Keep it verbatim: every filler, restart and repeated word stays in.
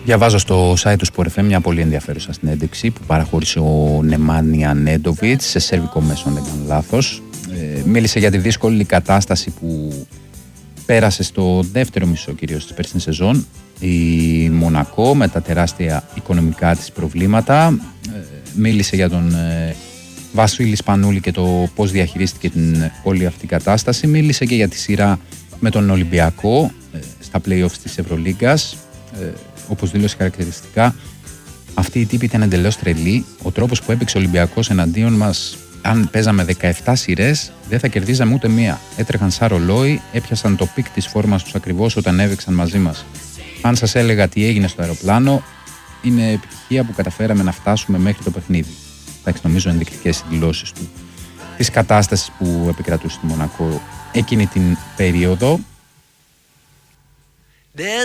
Διαβάζω στο site του Sport εφ εμ μια πολύ ενδιαφέρουσα συνέντευξη που παραχώρησε ο Νεμάνια Νέντοβιτς σε σερβικό μέσο, αν δεν κάνω λάθος. Ε, μίλησε για τη δύσκολη κατάσταση που πέρασε στο δεύτερο μισό κυρίως της περσινής σεζόν η Μονακό με τα τεράστια οικονομικά της προβλήματα. Ε, μίλησε για τον ε, Βασίλη Σπανούλη και το πώς διαχειρίστηκε την όλη αυτή κατάσταση. Μίλησε και για τη σειρά με τον Ολυμπιακό ε, στα play-offs της Ευρωλίγκας. Ε, όπως δήλωσε χαρακτηριστικά, αυτή η τύπη ήταν εντελώς τρελή. Ο τρόπος που έπαιξε ο Ολυμπιακός εναντίον μας, αν παίζαμε δεκαεπτά σειρές, δεν θα κερδίζαμε ούτε μία. Έτρεχαν σαν ρολόι, έπιασαν το πικ της φόρμας τους ακριβώς όταν έβαιξαν μαζί μας. Αν σας έλεγα τι έγινε στο αεροπλάνο, είναι επιτυχία που καταφέραμε να φτάσουμε μέχρι το παιχνίδι. Εντάξει, νομίζω ενδεικτικές δηλώσεις του της κατάστασης που επικρατούσε στη Μονακό εκείνη την περίοδο.